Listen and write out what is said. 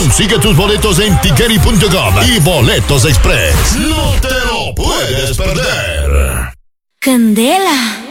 Consigue tus boletos en Tikery.com y Boletos Express. No te lo puedes perder. Candela.